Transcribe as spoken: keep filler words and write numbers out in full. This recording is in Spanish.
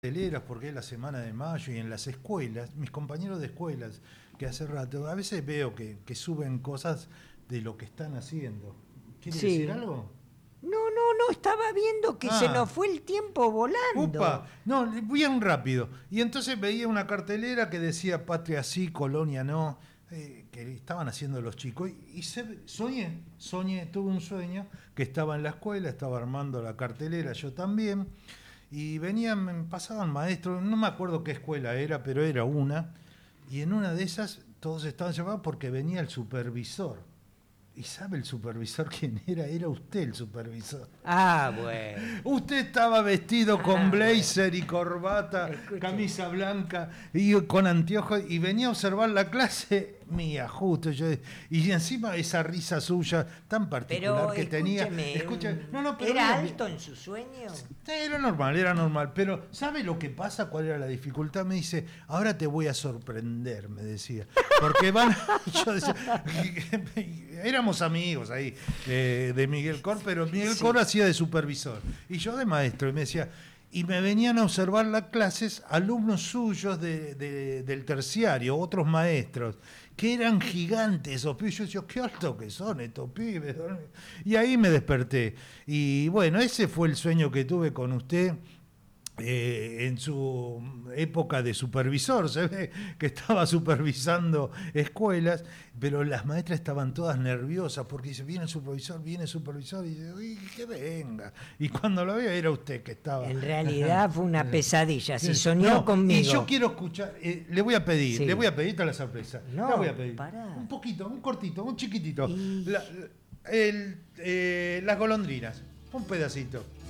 carteleras porque es la semana de mayo y en las escuelas, mis compañeros de escuelas, que hace rato, a veces veo que, que suben cosas de lo que están haciendo. ¿Quiere Sí. decir algo? No, no, no, estaba viendo que Ah. se nos fue el tiempo volando. Upa, no, bien rápido. Y entonces veía una cartelera que decía patria sí, colonia no, eh, que estaban haciendo los chicos. Y, y se, soñé, soñé, tuve un sueño que estaba en la escuela, estaba armando la cartelera, yo también. Y venían, pasaban maestros, no me acuerdo qué escuela era, pero era una. Y en una de esas todos estaban llamados porque venía el supervisor. ¿Y sabe el supervisor quién era? Era usted el supervisor. Ah, bueno. Usted estaba vestido Ah, con blazer bueno. y corbata, Escuche. camisa blanca y con anteojos y venía a observar la clase mía, justo. Yo, y encima esa risa suya tan particular Pero que tenía. escúcheme, Escucha, un- no, no, pero ¿era mira, alto en su sueño? era normal, era normal, pero ¿sabe lo que pasa? ¿Cuál era la dificultad? Me dice, ahora te voy a sorprender, me decía. Porque van, yo decía, éramos amigos ahí eh, de Miguel Cor, pero Miguel Sí. Cor hacía de supervisor y yo de maestro, y me decía, y me venían a observar las clases alumnos suyos de, de, del terciario, otros maestros, que eran gigantes esos pibes. Yo decía, qué altos que son estos pibes. Y ahí me desperté. Y bueno, ese fue el sueño que tuve con usted. Eh, en su época de supervisor, se ve que estaba supervisando escuelas, pero las maestras estaban todas nerviosas porque dice, viene el supervisor, viene el supervisor, y dice, uy, que venga. Y cuando lo veo era usted que estaba. En realidad fue una pesadilla, si soñó No, conmigo. Y yo quiero escuchar, eh, le voy a pedir, Sí. le voy a pedir toda la sorpresa. No, le voy a pedir. pará. Un poquito, un cortito, un chiquitito. Y- La- el, eh, las golondrinas, un pedacito.